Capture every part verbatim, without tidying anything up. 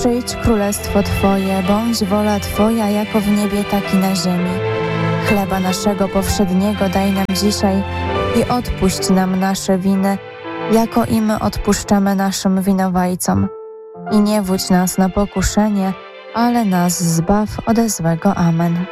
Przyjdź królestwo Twoje, bądź wola Twoja jako w niebie, tak i na ziemi. Chleba naszego powszedniego daj nam dzisiaj i odpuść nam nasze winy, jako i my odpuszczamy naszym winowajcom. I nie wódź nas na pokuszenie, ale nas zbaw ode złego. Amen.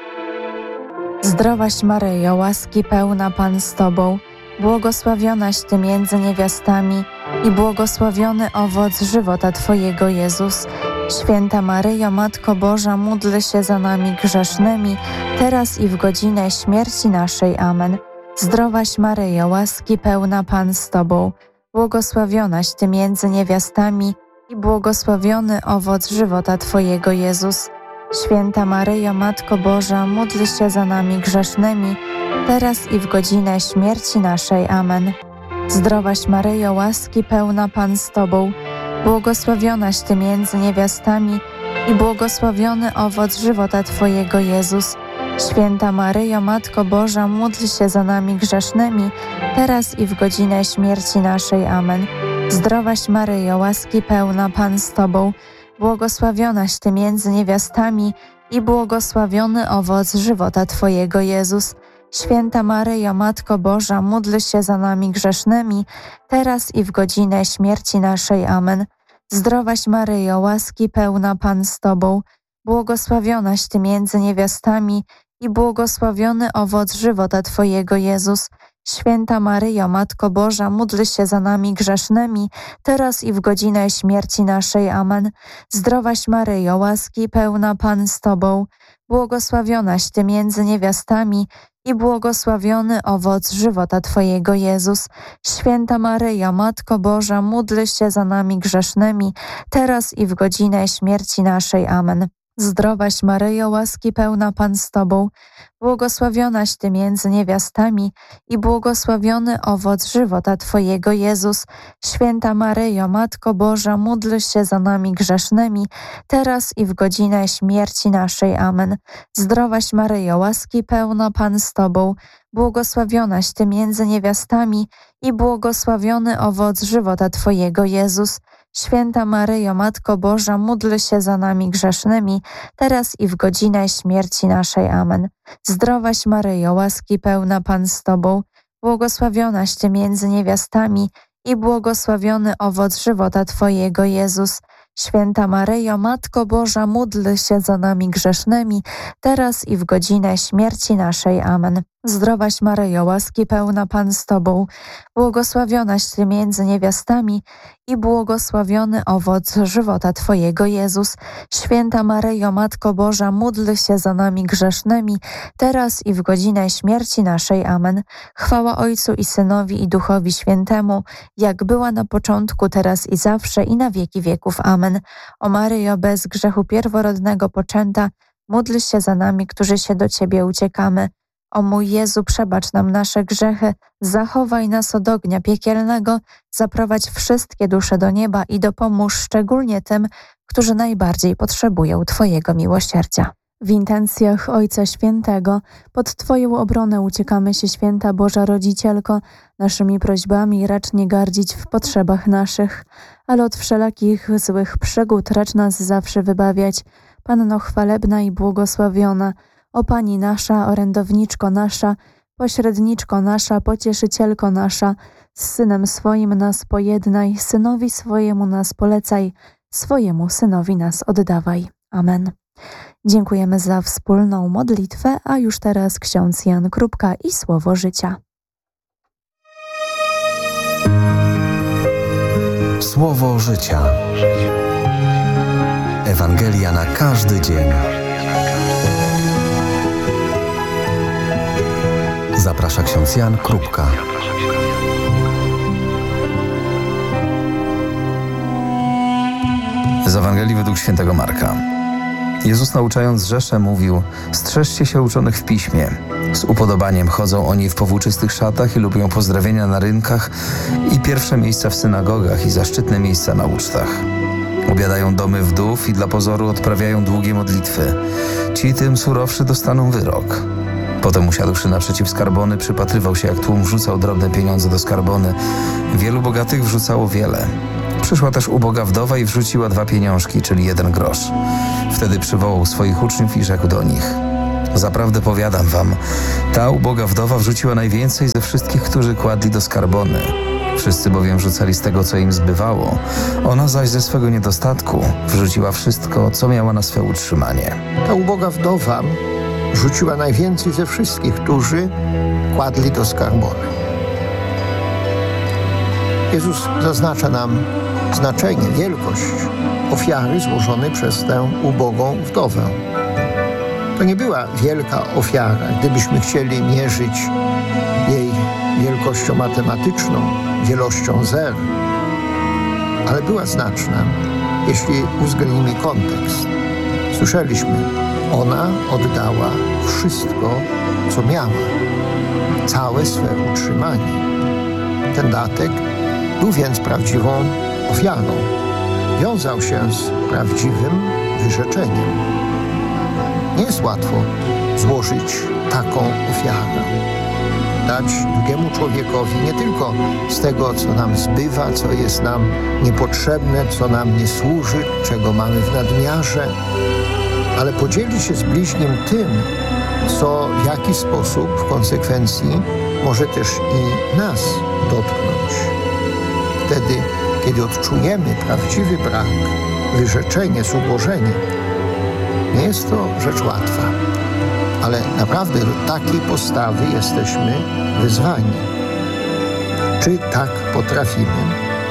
Zdrowaś Maryjo, łaski pełna Pan z Tobą, błogosławionaś Ty między niewiastami i błogosławiony owoc żywota Twojego, Jezus. Święta Maryjo, Matko Boża, módl się za nami grzesznymi, teraz i w godzinę śmierci naszej. Amen. Zdrowaś Maryjo, łaski pełna Pan z Tobą, błogosławionaś Ty między niewiastami i błogosławiony owoc żywota Twojego, Jezus. Święta Maryjo, Matko Boża, módl się za nami grzesznymi, teraz i w godzinę śmierci naszej. Amen. Zdrowaś Maryjo, łaski pełna Pan z Tobą, błogosławionaś Ty między niewiastami i błogosławiony owoc żywota Twojego, Jezus. Święta Maryjo, Matko Boża, módl się za nami grzesznymi, teraz i w godzinę śmierci naszej. Amen. Zdrowaś Maryjo, łaski pełna Pan z Tobą, błogosławionaś Ty między niewiastami i błogosławiony owoc żywota Twojego, Jezus. Święta Maryjo, Matko Boża, módl się za nami grzesznymi, teraz i w godzinę śmierci naszej. Amen. Zdrowaś Maryjo, łaski pełna Pan z Tobą, błogosławionaś Ty między niewiastami i błogosławiony owoc żywota Twojego, Jezus. Święta Maryjo, Matko Boża, módl się za nami grzesznymi, teraz i w godzinę śmierci naszej. Amen. Zdrowaś Maryjo, łaski pełna Pan z Tobą, błogosławionaś Ty między niewiastami i błogosławiony owoc żywota Twojego, Jezus. Święta Maryjo, Matko Boża, módl się za nami grzesznymi, teraz i w godzinę śmierci naszej. Amen. Zdrowaś Maryjo, łaski pełna Pan z Tobą, błogosławionaś Ty między niewiastami i błogosławiony owoc żywota Twojego, Jezus. Święta Maryjo, Matko Boża, módl się za nami grzesznymi, teraz i w godzinę śmierci naszej. Amen. Zdrowaś Maryjo, łaski pełna Pan z Tobą, błogosławionaś Ty między niewiastami i błogosławiony owoc żywota Twojego, Jezus. Święta Maryjo, Matko Boża, módl się za nami grzesznymi, teraz i w godzinę śmierci naszej. Amen. Zdrowaś Maryjo, łaski pełna Pan z Tobą, błogosławionaś Ty między niewiastami i błogosławiony owoc żywota Twojego, Jezus. Święta Maryjo, Matko Boża, módl się za nami grzesznymi, teraz i w godzinę śmierci naszej. Amen. Zdrowaś Maryjo, łaski pełna Pan z Tobą, błogosławionaś Ty między niewiastami i błogosławiony owoc żywota Twojego, Jezus. Święta Maryjo, Matko Boża, módl się za nami grzesznymi, teraz i w godzinę śmierci naszej. Amen. Chwała Ojcu i Synowi i Duchowi Świętemu, jak była na początku, teraz i zawsze, i na wieki wieków. Amen. O Maryjo, bez grzechu pierworodnego poczęta, módl się za nami, którzy się do Ciebie uciekamy. O mój Jezu, przebacz nam nasze grzechy, zachowaj nas od ognia piekielnego, zaprowadź wszystkie dusze do nieba i dopomóż szczególnie tym, którzy najbardziej potrzebują Twojego miłosierdzia. W intencjach Ojca Świętego pod Twoją obronę uciekamy się, Święta Boża Rodzicielko, naszymi prośbami racz nie gardzić w potrzebach naszych, ale od wszelakich złych przygód racz nas zawsze wybawiać. Panno chwalebna i błogosławiona, o Pani nasza, orędowniczko nasza, pośredniczko nasza, pocieszycielko nasza, z Synem swoim nas pojednaj, Synowi swojemu nas polecaj, swojemu Synowi nas oddawaj. Amen. Dziękujemy za wspólną modlitwę, a już teraz ksiądz Jan Krupka i Słowo Życia. Słowo Życia. Ewangelia na każdy dzień. Zaprasza ksiądz Jan Krupka. Z Ewangelii według świętego Marka. Jezus, nauczając Rzeszę, mówił: strzeżcie się uczonych w piśmie. Z upodobaniem chodzą oni w powłóczystych szatach i lubią pozdrowienia na rynkach i pierwsze miejsca w synagogach i zaszczytne miejsca na ucztach. Obiadają domy wdów i dla pozoru odprawiają długie modlitwy. Ci tym surowszy dostaną wyrok. Potem, usiadłszy naprzeciw skarbony, przypatrywał się, jak tłum wrzucał drobne pieniądze do skarbony. Wielu bogatych wrzucało wiele. Przyszła też uboga wdowa i wrzuciła dwa pieniążki, czyli jeden grosz. Wtedy przywołał swoich uczniów i rzekł do nich: zaprawdę powiadam wam, ta uboga wdowa wrzuciła najwięcej ze wszystkich, którzy kładli do skarbony. Wszyscy bowiem rzucali z tego, co im zbywało. Ona zaś ze swego niedostatku wrzuciła wszystko, co miała na swe utrzymanie. Ta uboga wdowa rzuciła najwięcej ze wszystkich, którzy kładli do skarbony. Jezus zaznacza nam znaczenie, wielkość ofiary złożonej przez tę ubogą wdowę. To nie była wielka ofiara, gdybyśmy chcieli mierzyć jej wielkością matematyczną, wielością zer, ale była znaczna, jeśli uwzględnimy kontekst. Słyszeliśmy, ona oddała wszystko, co miała, całe swe utrzymanie. Ten datek był więc prawdziwą ofiarą. Wiązał się z prawdziwym wyrzeczeniem. Nie jest łatwo złożyć taką ofiarę. Dać drugiemu człowiekowi nie tylko z tego, co nam zbywa, co jest nam niepotrzebne, co nam nie służy, czego mamy w nadmiarze, ale podzielić się z bliźnim tym, co w jakiś sposób w konsekwencji może też i nas dotknąć. Wtedy, kiedy odczujemy prawdziwy brak, wyrzeczenie, zubożenie, nie jest to rzecz łatwa, ale naprawdę do takiej postawy jesteśmy wyzwani. Czy tak potrafimy?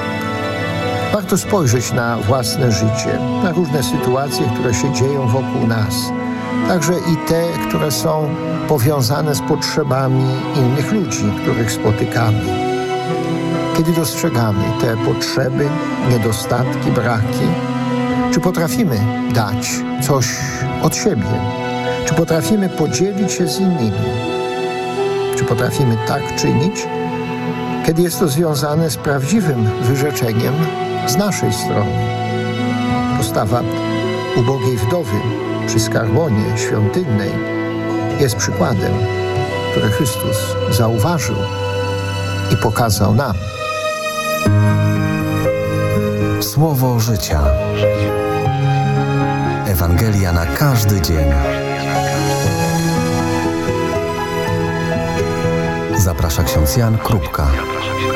Warto spojrzeć na własne życie, na różne sytuacje, które się dzieją wokół nas, także i te, które są powiązane z potrzebami innych ludzi, których spotykamy. Kiedy dostrzegamy te potrzeby, niedostatki, braki, czy potrafimy dać coś od siebie? Czy potrafimy podzielić się z innymi? Czy potrafimy tak czynić, kiedy jest to związane z prawdziwym wyrzeczeniem z naszej strony? Postawa ubogiej wdowy przy skarbonie świątynnej jest przykładem, który Chrystus zauważył i pokazał nam. Słowo życia. Ewangelia na każdy dzień. Zaprasza ksiądz Jan Krupka.